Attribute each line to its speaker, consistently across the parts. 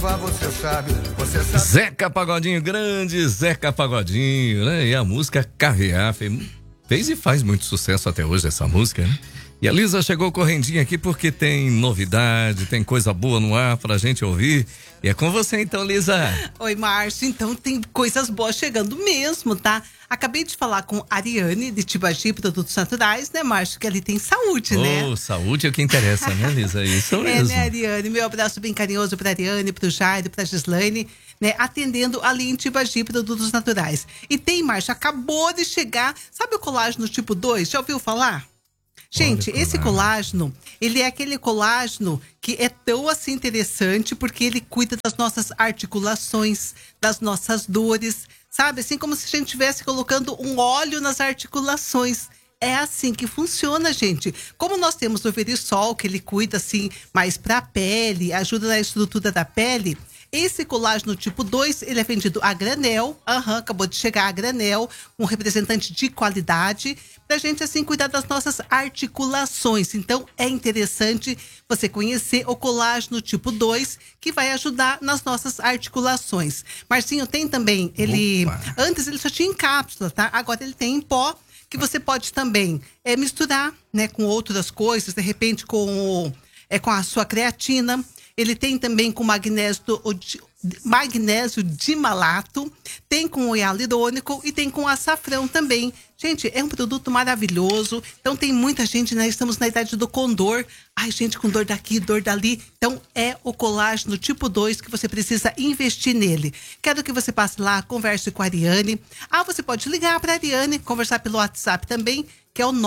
Speaker 1: Zeca Pagodinho, grande Zeca Pagodinho, né? E a música Carrear fez e faz muito sucesso até hoje essa música, né? E a Lisa chegou correndinha aqui porque tem novidade, tem coisa boa no ar pra gente ouvir. E é com você então, Lisa.
Speaker 2: Oi, Márcio. Então tem coisas boas chegando mesmo, tá? Acabei de falar com a Ariane de Tibagi Produtos Naturais, né, Márcio? Que ali tem saúde, né?
Speaker 1: Saúde é o que interessa, né, Lisa? Isso mesmo.
Speaker 2: Né, Ariane? Meu abraço bem carinhoso pra Ariane, pro Jairo, pra Gislaine, né? Atendendo ali em Tibagi Produtos Naturais. E tem, Márcio, acabou de chegar, sabe o colágeno tipo 2? Já ouviu falar? Gente, esse colágeno, ele é aquele colágeno que é tão assim interessante porque ele cuida das nossas articulações, das nossas dores, sabe? Assim como se a gente estivesse colocando um óleo nas articulações. É assim que funciona, gente. Como nós temos o Verisol, que ele cuida assim mais para a pele, ajuda na estrutura da pele. Esse colágeno tipo 2, ele é vendido a granel, acabou de chegar a granel, um representante de qualidade, pra gente assim cuidar das nossas articulações. Então é interessante você conhecer o colágeno tipo 2, que vai ajudar nas nossas articulações. Marcinho, tem também, antes ele só tinha em cápsula, tá? Agora ele tem em pó, que você pode também misturar, né, com outras coisas, de repente com a sua creatina. Ele tem também com magnésio dimalato, tem com o hialurônico e tem com açafrão também. Gente, é um produto maravilhoso. Então tem muita gente, né? Estamos na idade do condor. Ai, gente, com dor daqui, dor dali. Então é o colágeno tipo 2 que você precisa investir nele. Quero que você passe lá, converse com a Ariane. Você pode ligar para a Ariane, conversar pelo WhatsApp também, que é o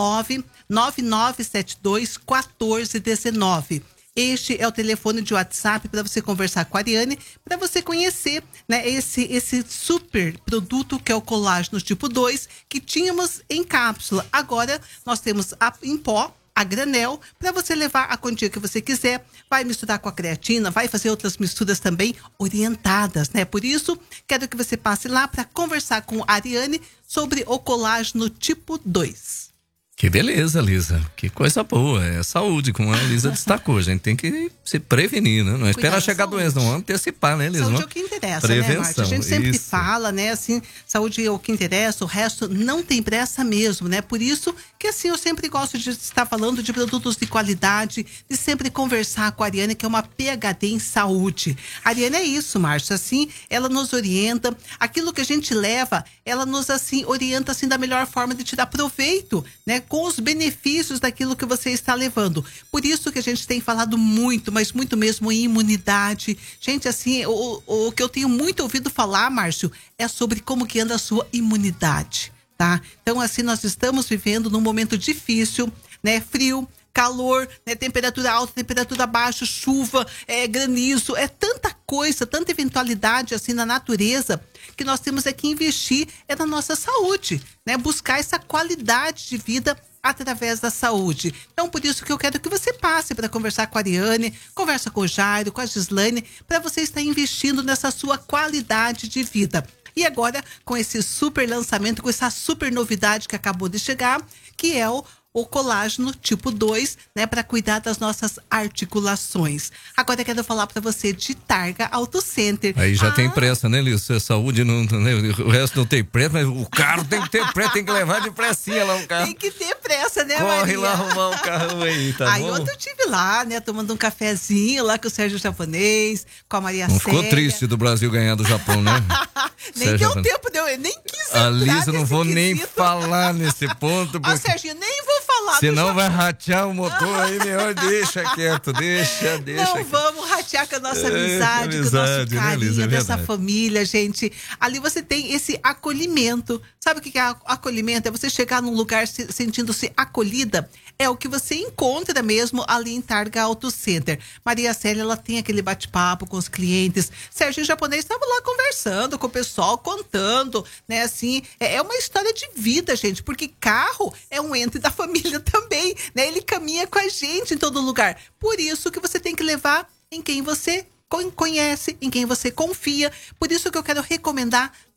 Speaker 2: 999721419. Este é o telefone de WhatsApp para você conversar com a Ariane, para você conhecer, né, esse super produto que é o colágeno tipo 2, que tínhamos em cápsula. Agora nós temos em pó, a granel, para você levar a quantia que você quiser. Vai misturar com a creatina, vai fazer outras misturas também orientadas, né? Por isso, quero que você passe lá para conversar com a Ariane sobre o colágeno tipo 2.
Speaker 1: Que beleza, Lisa. Que coisa boa. É saúde, como a Lisa destacou. A gente tem que se prevenir, né? Não esperar chegar a doença, não antecipar, né, Lisa?
Speaker 2: Saúde é o que interessa,
Speaker 1: prevenção,
Speaker 2: né, Márcia? A gente sempre
Speaker 1: isso.
Speaker 2: fala, né, assim, saúde é o que interessa, o resto não tem pressa mesmo, né? Por isso que, assim, eu sempre gosto de estar falando de produtos de qualidade, de sempre conversar com a Ariane, que é uma PhD em saúde. A Ariane é isso, Márcia, assim, ela nos orienta. Aquilo que a gente leva, ela nos, assim, orienta, assim, da melhor forma de tirar proveito, né? Com os benefícios daquilo que você está levando. Por isso que a gente tem falado muito, mas muito mesmo em imunidade. Gente, assim, o que eu tenho muito ouvido falar, Márcio, é sobre como que anda a sua imunidade, tá? Então, assim, nós estamos vivendo num momento difícil, né? Frio, calor, né? Temperatura alta, temperatura baixa, chuva, granizo, tanta coisa, tanta eventualidade assim na natureza, que nós temos que investir na nossa saúde, né? Buscar essa qualidade de vida através da saúde. Então, por isso que eu quero que você passe para conversar com a Ariane, conversa com o Jairo, com a Gislaine, para você estar investindo nessa sua qualidade de vida. E agora, com esse super lançamento, com essa super novidade que acabou de chegar, que é o colágeno tipo 2, né, para cuidar das nossas articulações. Agora eu quero falar para você de Targa Auto Center.
Speaker 1: Aí já tem pressa, né, Lisa? Saúde não, né? O resto não tem pressa, mas o carro tem que ter pressa, tem que levar de pressinha lá o carro.
Speaker 2: Tem que ter pressa, né,
Speaker 1: Corre
Speaker 2: Maria?
Speaker 1: lá arrumar o carro aí, tá bom?
Speaker 2: Aí ontem eu estive lá, né, tomando um cafezinho lá com o Sérgio Japonês, com a Maria
Speaker 1: Não
Speaker 2: Célia.
Speaker 1: ficou triste do Brasil ganhar do Japão, né?
Speaker 2: Nem deu tempo, eu nem quis entrar
Speaker 1: A Lisa, não vou
Speaker 2: nesse
Speaker 1: nem
Speaker 2: quesito.
Speaker 1: falar nesse ponto.
Speaker 2: Ó, Serginho, nem vou falar.
Speaker 1: Senão vai ratear o motor aí, melhor deixa quieto, deixa.
Speaker 2: Não
Speaker 1: quieto.
Speaker 2: vamos ratear com a nossa amizade, com o nosso
Speaker 1: né,
Speaker 2: carinho
Speaker 1: Lisa? É
Speaker 2: dessa
Speaker 1: verdade.
Speaker 2: família, gente. Ali você tem esse acolhimento. Sabe o que é acolhimento? É você chegar num lugar sentindo-se acolhida. É o que você encontra mesmo ali em Targa Auto Center. Maria Célia, ela tem aquele bate-papo com os clientes. Serginho Japonês estava lá conversando com o pessoal, contando, né, assim, é uma história de vida, gente, porque carro é um ente da família também, né, ele caminha com a gente em todo lugar. Por isso que você tem que levar em quem você conhece, em quem você confia. Por isso que eu quero recomendar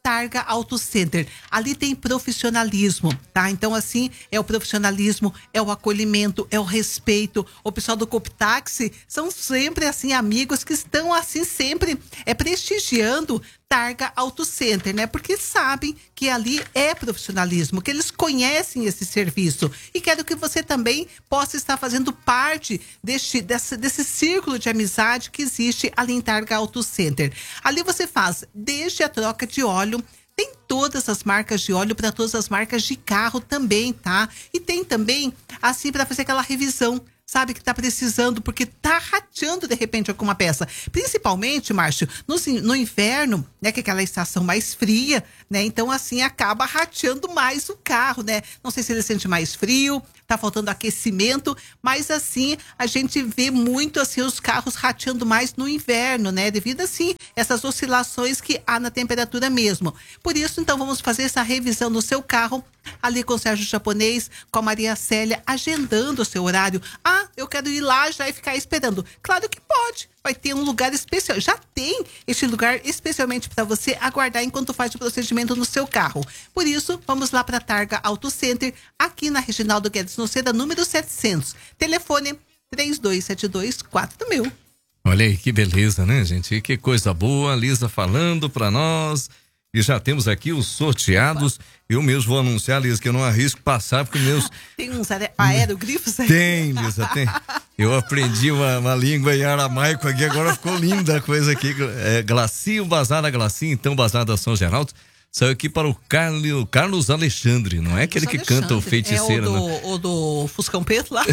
Speaker 2: Targa Auto Center. Ali tem profissionalismo, tá? Então, assim, é o profissionalismo, é o acolhimento, é o respeito. O pessoal do Coptaxi são sempre, assim, amigos que estão, assim, sempre prestigiando Targa Auto Center, né? Porque sabem que ali é profissionalismo, que eles conhecem esse serviço. E quero que você também possa estar fazendo parte desse círculo de amizade que existe ali em Targa Auto Center. Ali você faz desde a troca de óleo, tem todas as marcas de óleo para todas as marcas de carro também, tá? E tem também, assim, para fazer aquela revisão, sabe, que tá precisando, porque tá rateando de repente alguma peça. Principalmente, Márcio, no inverno, né, que é aquela estação mais fria, né? Então, assim, acaba rateando mais o carro, né? Não sei se ele sente mais frio, tá faltando aquecimento, mas assim, a gente vê muito, assim, os carros rateando mais no inverno, né? Devido, assim, essas oscilações que há na temperatura mesmo. Por isso, então, vamos fazer essa revisão no seu carro, ali com o Sérgio Japonês, com a Maria Célia, agendando o seu horário. Ah, eu quero ir lá já e ficar esperando. Claro que pode. Vai ter um lugar especial. Já tem este lugar especialmente para você aguardar enquanto faz o procedimento no seu carro. Por isso, vamos lá para a Targa Auto Center, aqui na Reginaldo Guedes Noceda, número 700. Telefone 3272-4000.
Speaker 1: Olha aí que beleza, né, gente? Que coisa boa. A Lisa falando para nós. E já temos aqui os sorteados. Eu mesmo vou anunciar, Lisa, que eu não arrisco passar, porque meus...
Speaker 2: Tem uns aerogrifos aí?
Speaker 1: Tem, Lisa, tem. Eu aprendi uma língua em aramaico aqui, agora ficou linda a coisa aqui. Glacio, Bazar da Glacio, então Bazar da São Geraldo. Saiu aqui para o Carlos Alexandre, não é aquele que canta o Feiticeiro.
Speaker 2: O do Fuscão Preto lá?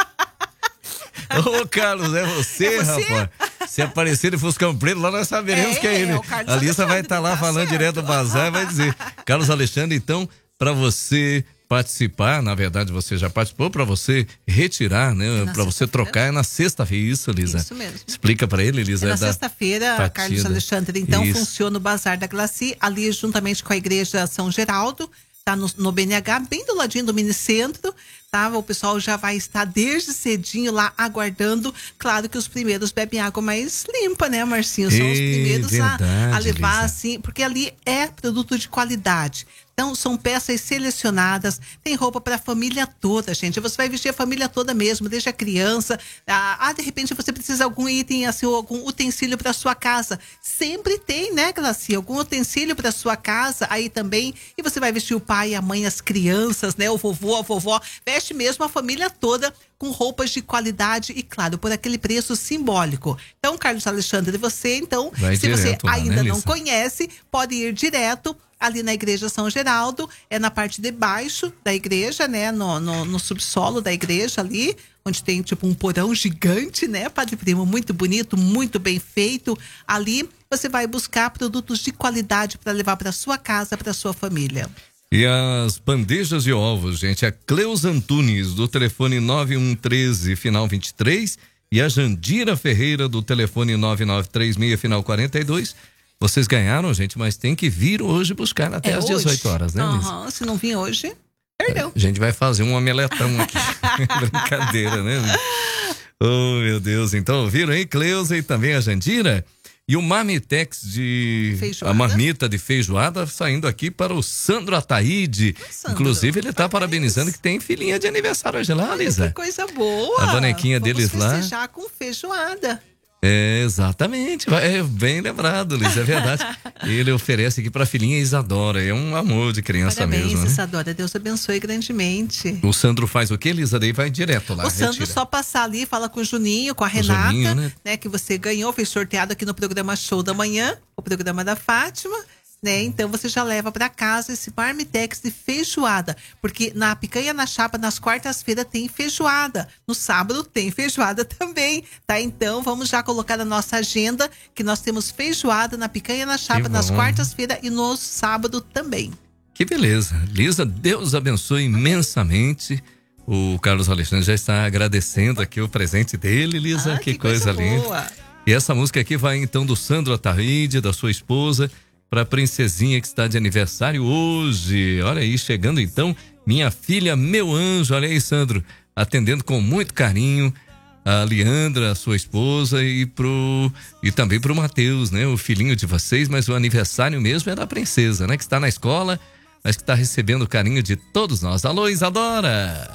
Speaker 1: Ô, Carlos, é você, rapaz? Se aparecer de Fuscão Preto, lá nós saberemos que é ele. A Lisa vai estar lá falando direto do bazar e vai dizer. Carlos Alexandre, então, para você participar, na verdade você já participou, para você retirar, né? Para você trocar, é na sexta-feira. Isso, Lisa?
Speaker 2: Isso mesmo.
Speaker 1: Explica para ele, Lisa.
Speaker 2: É na sexta-feira, Carlos Alexandre, então,
Speaker 1: isso.
Speaker 2: funciona o Bazar da Glaci, ali juntamente com a Igreja São Geraldo, tá no BNH, bem do ladinho do Minicentro, tá? O pessoal já vai estar desde cedinho lá aguardando. Claro que os primeiros bebem água mais limpa, né, Marcinho? São os primeiros a levar, Lisa, assim, porque ali é produto de qualidade. Então, são peças selecionadas, tem roupa para a família toda, gente. Você vai vestir a família toda mesmo, desde a criança. De repente você precisa de algum item, assim, ou algum utensílio para sua casa. Sempre tem, né, Glaci? Algum utensílio para sua casa aí também. E você vai vestir o pai, a mãe, as crianças, né? O vovô, a vovó. Veste mesmo a família toda com roupas de qualidade e, claro, por aquele preço simbólico. Então, Carlos Alexandre, você, então,
Speaker 1: vai
Speaker 2: se você
Speaker 1: lá,
Speaker 2: ainda
Speaker 1: né,
Speaker 2: não conhece, pode ir direto ali na Igreja São Geraldo, é na parte de baixo da igreja, né? No subsolo da igreja ali, onde tem tipo um porão gigante, né? Padre Primo, muito bonito, muito bem feito. Ali você vai buscar produtos de qualidade para levar para sua casa, para sua família.
Speaker 1: E as bandejas de ovos, gente, a Cleusa Antunes, do telefone 9113, final 23, e a Jandira Ferreira, do telefone 9936, final 42. Vocês ganharam, gente, mas tem que vir hoje buscar até às 18 horas, né, Lisa?
Speaker 2: Se não vir hoje, perdeu.
Speaker 1: A gente vai fazer um omeletão aqui. Brincadeira, né? Oh, meu Deus. Então, viram aí, Cleusa e também a Jandira? E o Marmitex de...
Speaker 2: Feijoada.
Speaker 1: A marmita de feijoada saindo aqui para o Sandro Ataíde. Inclusive, ele tá parabenizando que tem filhinha de aniversário hoje lá, Lisa.
Speaker 2: Que coisa boa.
Speaker 1: A bonequinha deles lá.
Speaker 2: Vamos festejar com feijoada.
Speaker 1: É, exatamente, é bem lembrado, Liz, é verdade. Ele oferece aqui pra filhinha Isadora, é um amor de criança.
Speaker 2: Parabéns,
Speaker 1: mesmo, né?
Speaker 2: Isadora, Deus abençoe grandemente.
Speaker 1: O Sandro faz o quê, Lisa? Daí vai direto lá.
Speaker 2: O Sandro só passar ali, fala com o Juninho, com a Renata,
Speaker 1: Juninho,
Speaker 2: né? Que você ganhou, foi sorteado aqui no programa Show da Manhã, o programa da Fátima. Né? Então você já leva para casa esse Marmitex de feijoada, porque na Picanha na Chapa, nas quartas-feiras tem feijoada, no sábado tem feijoada também, tá? Então vamos já colocar na nossa agenda que nós temos feijoada na Picanha na Chapa nas quartas-feiras e no sábado também.
Speaker 1: Que beleza. Lisa, Deus abençoe imensamente. O Carlos Alexandre já está agradecendo aqui o presente dele, Lisa. Que coisa linda.
Speaker 2: Boa.
Speaker 1: E essa música aqui vai então do Sandro Ataíde, da sua esposa, para a princesinha que está de aniversário hoje. Olha aí, chegando então, minha filha, meu anjo. Olha aí, Sandro, atendendo com muito carinho a Leandra, sua esposa, e também pro Matheus, né? O filhinho de vocês, mas o aniversário mesmo é da princesa, né? Que está na escola, mas que está recebendo o carinho de todos nós. Alô, Isadora!